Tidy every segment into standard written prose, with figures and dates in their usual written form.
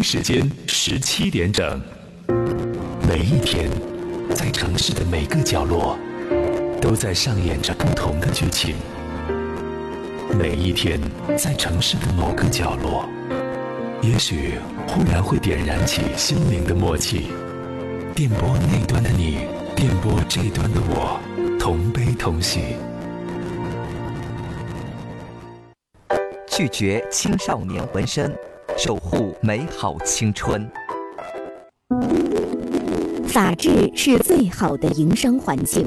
时间17点整。每一天，在城市的每个角落，都在上演着不同的剧情。每一天，在城市的某个角落，也许忽然会点燃起心灵的默契。电波那端的你，电波这端的我，同悲同喜。 拒绝青少年纹身，守护美好青春。 法治是最好的营商环境。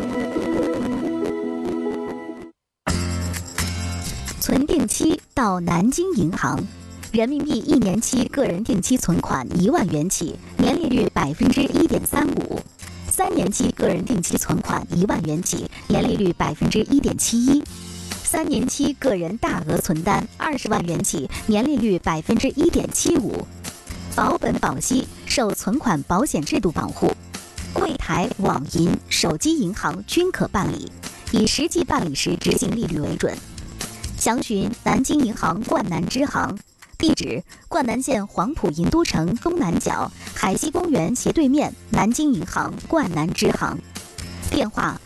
存定期到南京银行，人民币1年期个人定期存款1万元起，年利率1.35%；3年期个人定期存款1万元起，年利率1.71%；3年期个人大额存单20万元起，年利率1.75%。保本保息，受存款保险制度保护，柜台、网银、手机银行均可办理，以实际办理时执行利率为准。详询南京银行冠南支行，地址：冠南县黄埔银都城东南角海西公园斜对面南京银行冠南支行。电话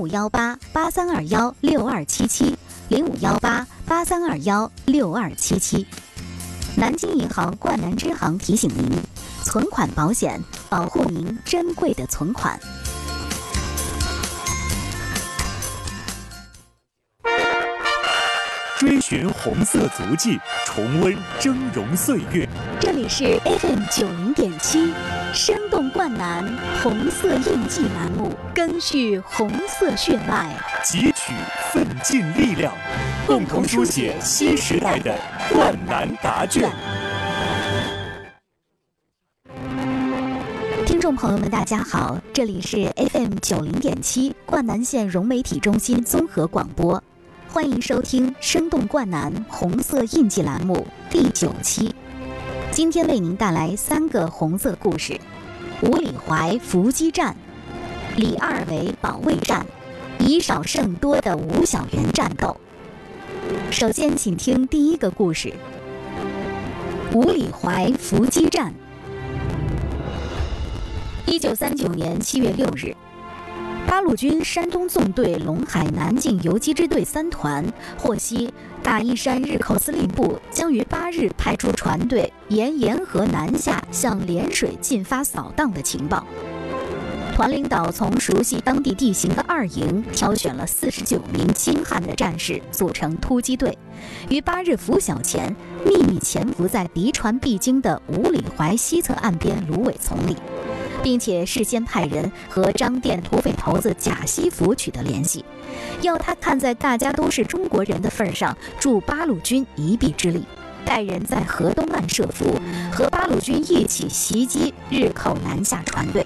：0518-8321-6277，0518-8321-6277。南京银行冠南支行提醒您：存款保险保护您珍贵的存款。 追寻红色足迹，重温峥嵘岁月。 这里是 FM90.7，生动冠南红色印记栏目，赓续红色血脉， 汲取奋进力量，共同书写新时代的冠南答卷。 听众朋友们，大家好，这里是 FM90.7冠南县融媒体中心综合广播。欢迎收听生动冠南红色印记栏目第9期。今天为您带来3个红色故事：五里淮伏击战、李二围保卫战、以少胜多的吴小原战斗。首先请听第一个故事：五里淮伏击战。1939年7月6日，八路军山东纵队陇海南进游击支队3团获悉大依山日寇司令部将于8日派出船队沿沿河南下向涟水进发扫荡的情报。团领导从熟悉当地地形的2营挑选了49名精悍的战士组成突击队，于8日拂晓前秘密潜伏在敌船必经的五里淮西侧岸边芦苇丛里，并且事先派人和张店土匪头子贾西福取得联系，要他看在大家都是中国人的份上，助八路军一臂之力，带人在河东岸设伏，和八路军一起袭击日寇南下船队。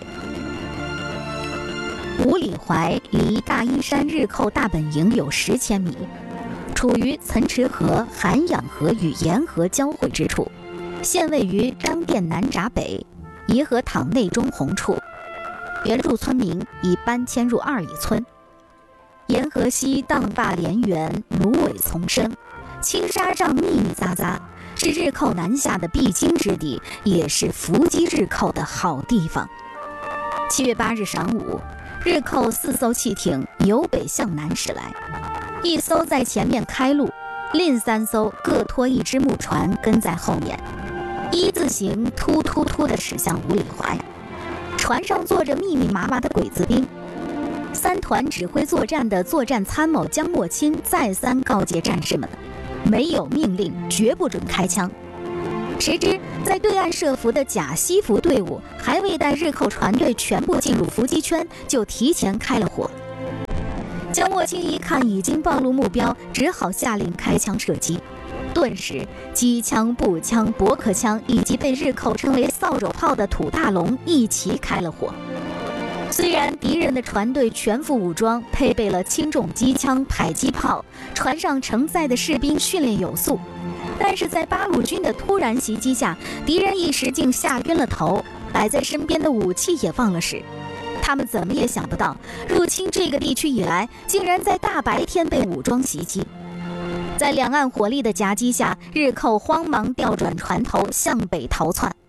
五里淮离大依山日寇大本营有10千米，处于岑池河、涵养河与沿河交汇之处，现位于张店南闸北、颐和塘内中红处，原住村民已搬迁入2里村。沿河西荡坝连源，芦苇丛生，青纱帐密密匝匝，是日寇南下的必经之地，也是伏击日寇的好地方。7月8日晌午，日寇4艘汽艇由北向南驶来，1艘在前面开路，另3艘各拖一只木船跟在后面，一字形突突突地驶向五里淮。船上坐着密密麻麻的鬼子兵。3团指挥作战的作战参谋江默钦再三告诫战士们，没有命令绝不准开枪。谁知在对岸设伏的贾西福队伍还未待日寇船队全部进入伏击圈，就提前开了火。江默钦一看已经暴露目标，只好下令开枪射击。顿时机枪、步枪、驳壳枪以及被日寇称为扫帚炮的土大龙一齐开了火。虽然敌人的船队全副武装，配备了轻重机枪、迫击炮，船上承载的士兵训练有素，但是在八路军的突然袭击下，敌人一时竟吓晕了头，摆在身边的武器也忘了使。他们怎么也想不到，入侵这个地区以来，竟然在大白天被武装袭击。在两岸火力的夹击下，日寇慌忙调转船头向北逃窜，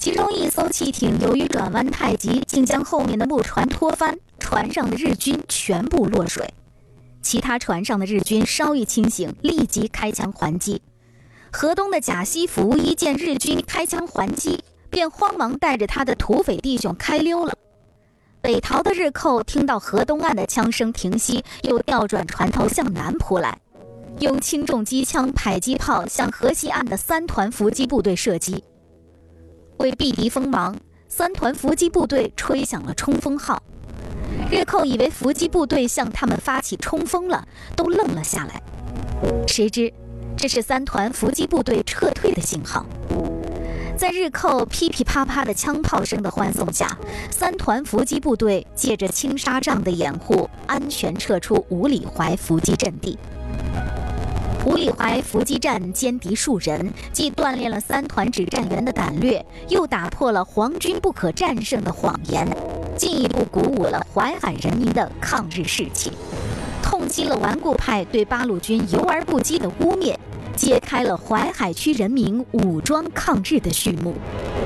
其中一艘汽艇由于转弯太急，竟将后面的木船拖翻，船上的日军全部落水。其他船上的日军稍一清醒，立即开枪还击。河东的贾西福一见日军开枪还击，便慌忙带着他的土匪弟兄开溜了。北逃的日寇听到河东岸的枪声停息，又调转船头向南扑来，用轻重机枪、迫击炮向河西岸的3团伏击部队射击。为避敌锋芒，3团伏击部队吹响了冲锋号。日寇以为伏击部队向他们发起冲锋了，都愣了下来。谁知这是3团伏击部队撤退的信号。在日寇噼噼啪啪的枪炮声的欢送下，3团伏击部队借着青纱帐的掩护，安全撤出五里怀伏击阵地。五里怀伏击战歼敌数人，既锻炼了3团指战员的胆略，又打破了皇军不可战胜的谎言，进一步鼓舞了淮海人民的抗日士气，痛击了顽固派对八路军游而不击的污蔑，揭开了淮海区人民武装抗日的序幕。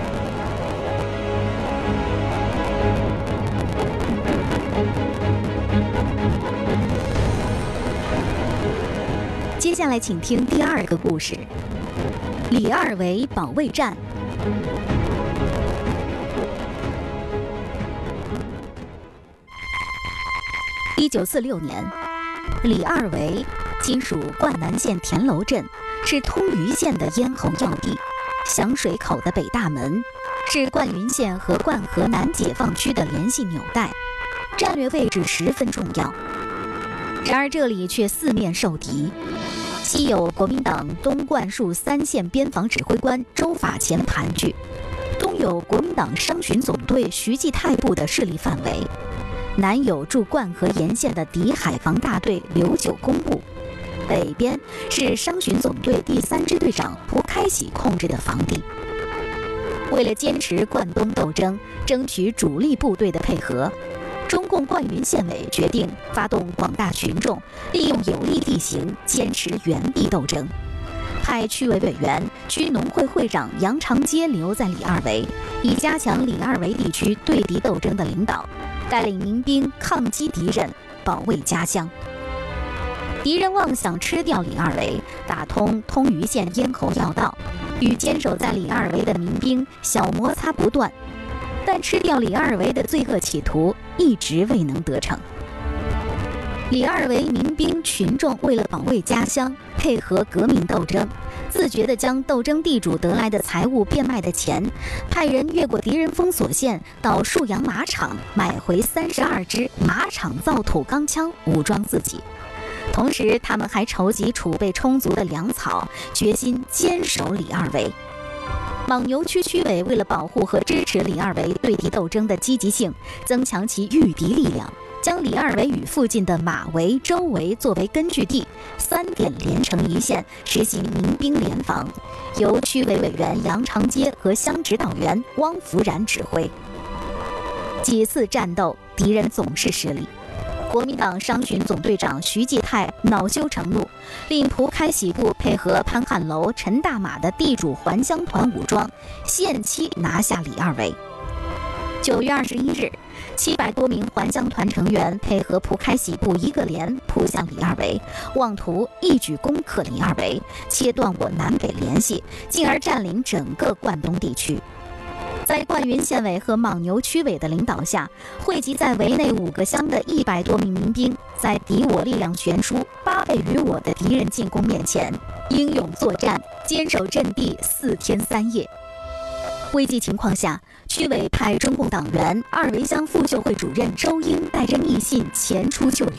接下来请听第2个故事：李二维保卫战。1946年，李二维今属灌南县田楼镇，是通榆县的咽喉要地，响水口的北大门，是灌云县和灌河南解放区的联系纽带，战略位置十分重要。然而这里却四面受敌，西有国民党东灌戍3线边防指挥官周法前盘踞，东有国民党商巡总队徐继泰部的势力范围，南有驻灌河沿线的敌海防大队刘九公部，北边是商巡总队第3支队长蒲开喜控制的防地。为了坚持灌东斗争，争取主力部队的配合，中共灌云县委决定发动广大群众利用有利地形坚持原地斗争，派区委委员、区农会会长杨长街留在李二维，以加强李二维地区对敌斗争的领导，带领民兵抗击敌人，保卫家乡。敌人妄想吃掉李二维，打通通榆县咽喉要道，与坚守在李二维的民兵小摩擦不断，但吃掉李二维的罪恶企图一直未能得逞。李二维民兵群众为了保卫家乡，配合革命斗争，自觉地将斗争地主得来的财物变卖的钱，派人越过敌人封锁线，到沭阳马场买回32支马场造土钢枪，武装自己。同时他们还筹集储备充足的粮草，决心坚守李二维。蒙牛区区委为了保护和支持李二维对敌斗争的积极性，增强其御敌力量，将李二维与附近的马围、周围作为根据地，3点连成一线，实行民兵联防，由区委委员杨长街和乡指导员汪福然指挥。几次战斗，敌人总是失利。国民党商巡总队长徐继泰恼羞成怒，令蒲开喜部配合潘汉楼、陈大马的地主还乡团武装，限期拿下李二维。9月21日，700多名还乡团成员配合蒲开喜部一个连扑向李二维，妄图一举攻克李二维，切断我南北联系，进而占领整个灌东地区。在灌云县委和蒙牛区委的领导下，汇集在围内5个乡的100多名民兵，在敌我力量悬殊8倍于我的敌人进攻面前，英勇作战，坚守阵地4天3夜。危急情况下，区委派中共党员二维乡妇救会主任周英带着密信前出救援。